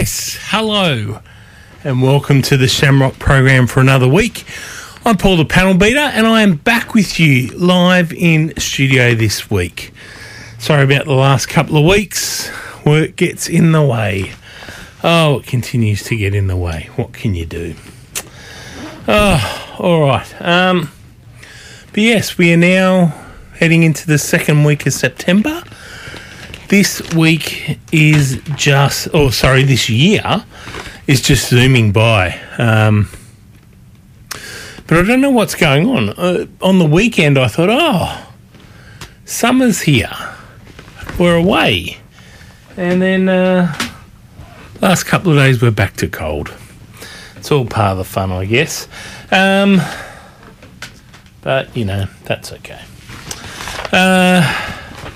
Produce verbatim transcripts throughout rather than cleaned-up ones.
Yes, hello, and welcome to the Shamrock program for another week. I'm Paul the Panel Beater, and I am back with you live in studio this week. Sorry about the last couple of weeks. Work gets in the way. Oh, it continues to get in the way. What can you do? Oh, all right. Um, but yes, we are now heading into the second week of September. This week is just, oh, sorry, this year is just zooming by. Um, but I don't know what's going on. Uh, on the weekend, I thought, oh, summer's here. We're away. And then uh, last couple of days, we're back to cold. It's all part of the fun, I guess. Um, but, you know, that's okay. Uh...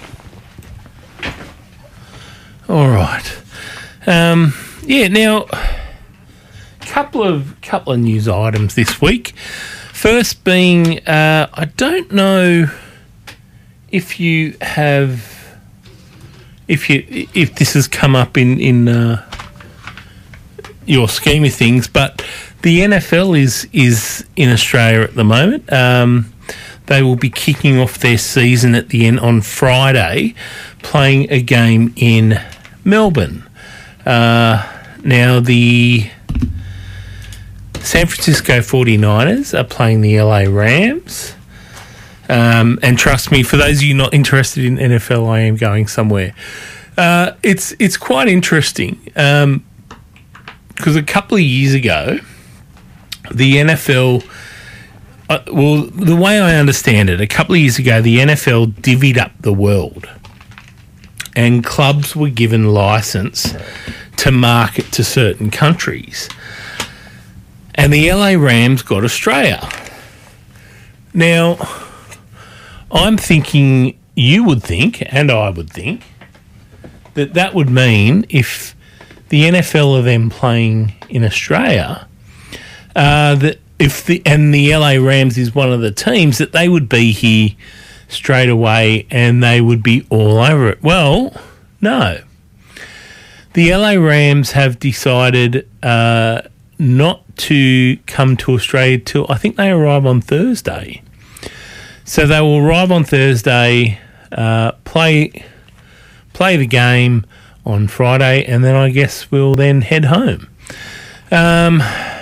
All right. Um, yeah, now, couple of couple of news items this week. First being, uh, I don't know if you have, if you if this has come up in in uh, your scheme of things, but the N F L is is in Australia at the moment. Um, They will be kicking off their season at the end on Friday, playing a game in Melbourne. Uh, now, the San Francisco forty-niners are playing the L A Rams. Um, and trust me, for those of you not interested in N F L, I am going somewhere. Uh, it's it's quite interesting um, because a couple of years ago, the N F L... Uh, well, the way I understand it, a couple of years ago, the N F L divvied up the world and clubs were given licence to market to certain countries. And the L A Rams got Australia. Now, I'm thinking, you would think, and I would think, that that would mean if the N F L are then playing in Australia, uh, that If the and the L A Rams is one of the teams, that they would be here straight away and they would be all over it. Well, no. The L A Rams have decided uh, not to come to Australia till, I think they arrive on Thursday. So they will arrive on Thursday, uh, play play the game on Friday, and then I guess we'll then head home. Um...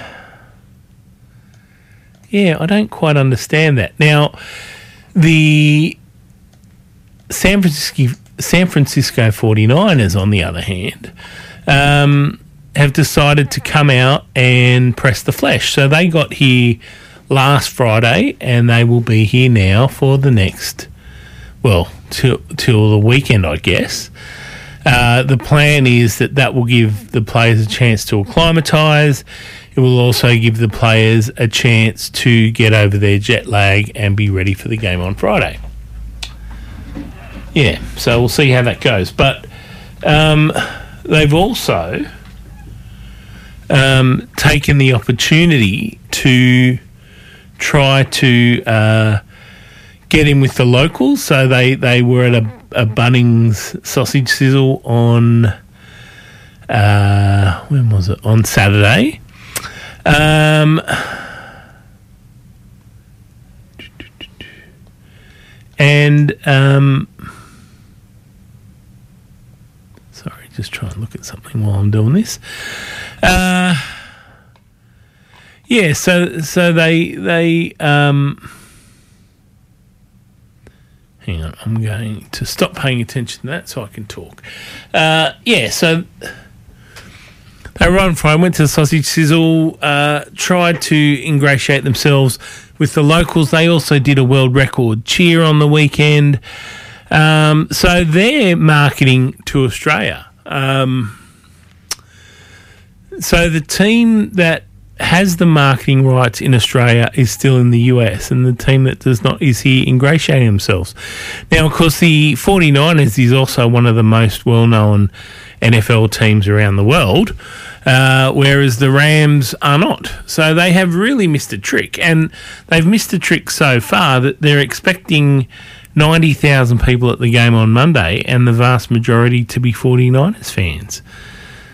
Yeah, I don't quite understand that. Now, the San Francisco San Francisco forty-niners, on the other hand, um, have decided to come out and press the flesh. So they got here last Friday, and they will be here now for the next, well, till, till the weekend, I guess. Uh, the plan is that that will give the players a chance to acclimatise. It will also give the players a chance to get over their jet lag and be ready for the game on Friday. Yeah, so we'll see how that goes. But um, they've also um, taken the opportunity to try to uh, get in with the locals. So they, they were at a, a Bunnings sausage sizzle on, uh, when was it? On Saturday. Um, and, um, sorry, just try and look at something while I'm doing this. Uh, yeah, so, so they, they, um, hang on, I'm going to stop paying attention to that so I can talk. Uh, yeah, so they were on Friday, went to the Sausage Sizzle, uh, tried to ingratiate themselves with the locals. They also did a world record cheer on the weekend. Um, so they're marketing to Australia. Um, so the team that has the marketing rights in Australia is still in the U S, and the team that does not is here ingratiating themselves. Now, of course, the forty-niners is also one of the most well-known N F L teams around the world, uh, whereas the Rams are not. So they have really missed a trick, and they've missed a trick so far that they're expecting ninety thousand people at the game on Monday, and the vast majority to be forty-niners fans.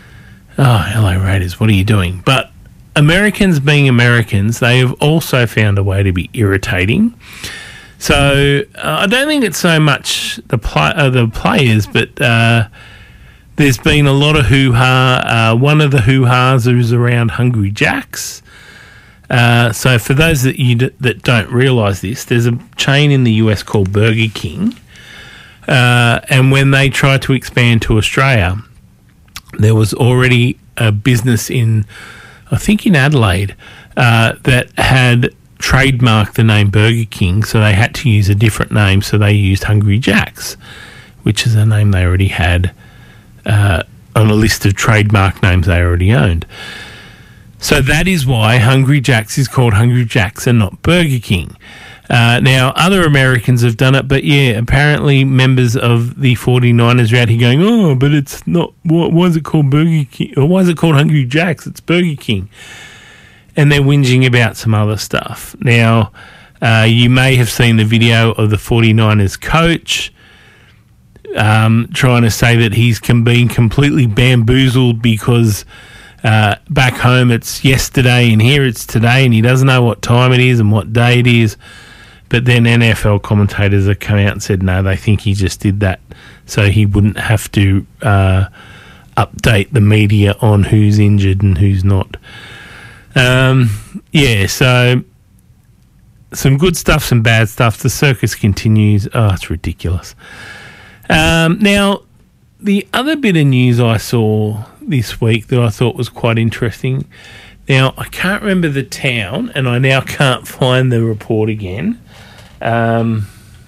Oh, hello, Raiders, what are you doing? But Americans being Americans, they have also found a way to be irritating. So uh, I don't think it's so much the, play, uh, the players, but uh, there's been a lot of hoo-ha. Uh, one of the hoo-has is around Hungry Jack's. Uh, so for those that you d- that don't realise this, there's a chain in the U S called Burger King. Uh, and when they tried to expand to Australia, there was already a business in, I think in Adelaide, uh, that had trademarked the name Burger King, so they had to use a different name, so they used Hungry Jack's, which is a name they already had uh, on a list of trademark names they already owned. So that is why Hungry Jack's is called Hungry Jack's and not Burger King. Uh, now, other Americans have done it, but yeah, apparently members of the forty-niners are out here going, oh, but it's not, why, why is it called Burger King? Or why is it called Hungry Jack's? It's Burger King. And they're whinging about some other stuff. Now, uh, you may have seen the video of the forty-niners coach um, trying to say that he's com- been completely bamboozled because uh, back home it's yesterday and here it's today, and he doesn't know what time it is and what day it is. But then N F L commentators have come out and said, no, they think he just did that so he wouldn't have to uh, update the media on who's injured and who's not. Um, yeah, so some good stuff, some bad stuff. The circus continues. Oh, it's ridiculous. Um, now, the other bit of news I saw this week that I thought was quite interesting. Now, I can't remember the town, and I now can't find the report again. Um,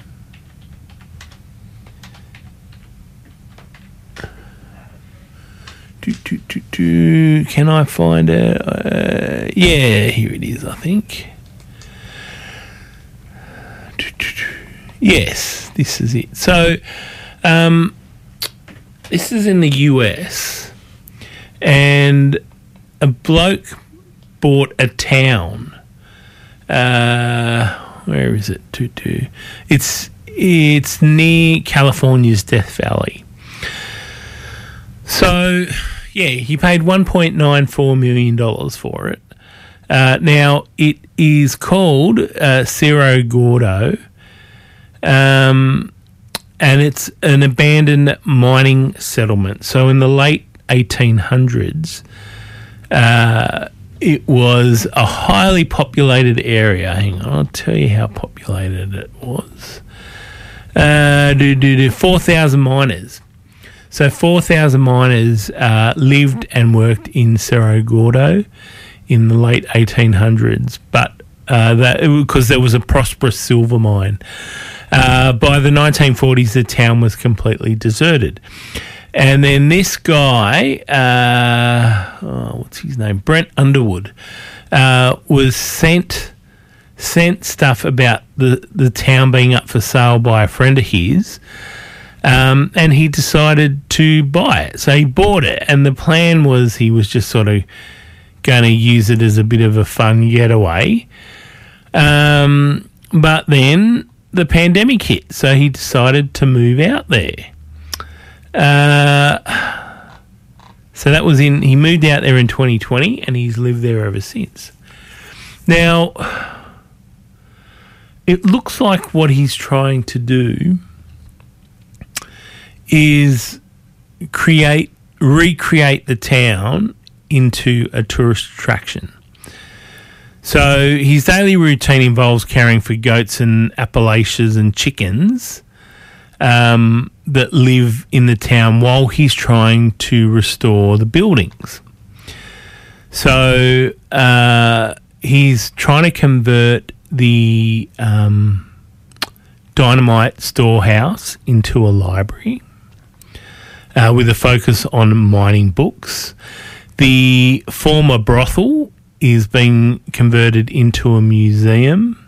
do, do, do, do, can I find it? Uh, yeah, here it is, I think. Do, do, do. Yes, this is it. So, um, this is in the U S, and a bloke bought a town. Uh, where is it? Tutu. It's it's near California's Death Valley. So, yeah, he paid one point nine four million dollars for it. Uh, now, it is called uh, Cerro Gordo, um, and it's an abandoned mining settlement. So in the late eighteen hundreds, uh, it was a highly populated area. Hang on, I'll tell you how populated it was. Uh, do, do, do, four thousand miners. So four thousand miners uh, lived and worked in Cerro Gordo in the late eighteen hundreds, but uh, that because there was a prosperous silver mine. Uh, by the nineteen forties, the town was completely deserted. And then this guy, uh, oh, what's his name? Brent Underwood, uh, was sent sent stuff about the, the town being up for sale by a friend of his, um, and he decided to buy it. So he bought it, and the plan was he was just sort of going to use it as a bit of a fun getaway. Um, but then the pandemic hit, so he decided to move out there. Uh, so that was in, he moved out there in twenty twenty, and he's lived there ever since. Now, it looks like what he's trying to do is create, recreate the town into a tourist attraction. So his daily routine involves caring for goats and Appalachians and chickens um, that live in the town while he's trying to restore the buildings. So uh, he's trying to convert the um, Dynamite storehouse into a library uh, with a focus on mining books. The former brothel is being converted into a museum.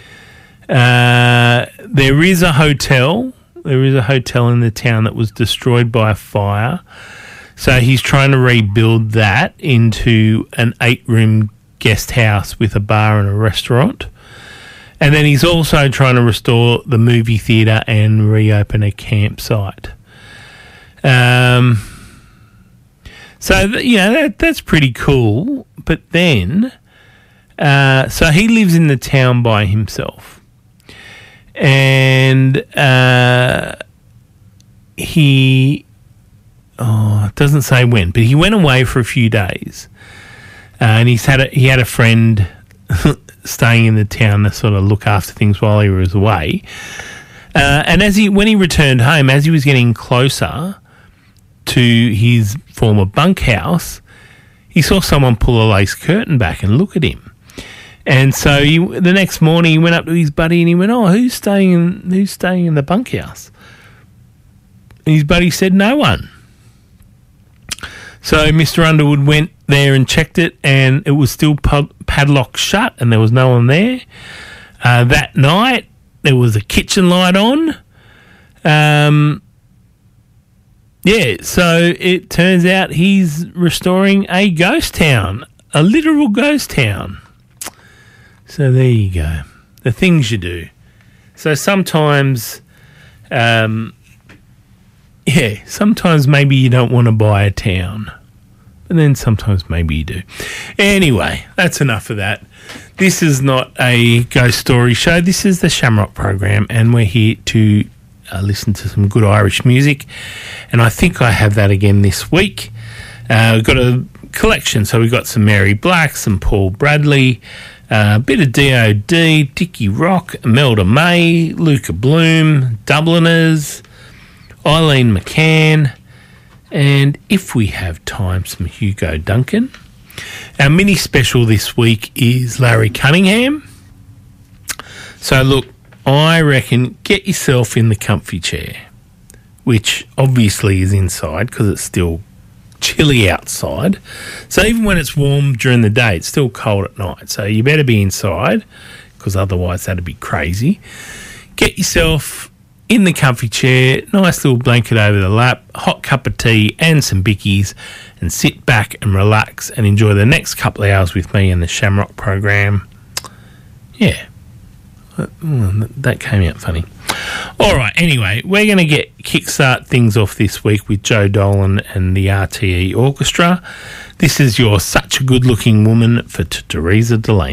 Uh, there is a hotel. There is a hotel in the town that was destroyed by a fire. So he's trying to rebuild that into an eight-room guest house with a bar and a restaurant. And then he's also trying to restore the movie theatre and reopen a campsite. Um, So, th- you know, that, that's pretty cool. But then, uh, so he lives in the town by himself. And uh, he, oh, it doesn't say when, but he went away for a few days. Uh, and he's had a, he had a friend staying in the town to sort of look after things while he was away. Uh, and as he, when he returned home, as he was getting closer to his former bunkhouse, he saw someone pull a lace curtain back and look at him. And so he, the next morning, he went up to his buddy and he went, "Oh, who's staying in who's staying in the bunkhouse?" And his buddy said, "No one." So Mister Underwood went there and checked it, and it was still pad- padlocked shut, and there was no one there. Uh, that night, there was a kitchen light on. Um, yeah, so it turns out he's restoring a ghost town, a literal ghost town. So there you go. The things you do. So sometimes, um, yeah, sometimes maybe you don't want to buy a town. But then sometimes maybe you do. Anyway, that's enough of that. This is not a ghost story show. This is the Shamrock program, and we're here to uh, listen to some good Irish music. And I think I have that again this week. Uh, we've got a collection. So we've got some Mary Black, some Paul Bradley, uh, a bit of D O D, Dickie Rock, Imelda May, Luca Bloom, Dubliners, Eileen McCann, and if we have time, some Hugo Duncan. Our mini special this week is Larry Cunningham. So look, I reckon get yourself in the comfy chair, which obviously is inside because it's still chilly outside. So even when it's warm during the day, it's still cold at night. So you better be inside because otherwise that'd be crazy. Get yourself in the comfy chair, nice little blanket over the lap, hot cup of tea and some bickies, and sit back and relax and enjoy the next couple of hours with me in the Shamrock program. Yeah, that came out funny. All right, anyway, we're going to get kickstart things off this week with Joe Dolan and the R T E Orchestra. This is You're Such a Good Looking Woman for Teresa Delaney.